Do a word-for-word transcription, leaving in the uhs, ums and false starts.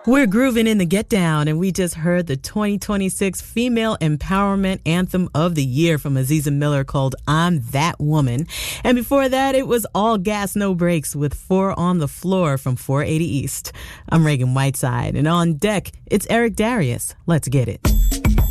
We're grooving in the Get Down, and we just heard the twenty twenty-six Female Empowerment Anthem of the Year from Aziza Miller called I'm That Woman. And before that, it was All Gas, No Brakes with Four on the Floor from four eighty East. I'm Reagan Whiteside, and on deck, it's Eric Darius. Let's get it.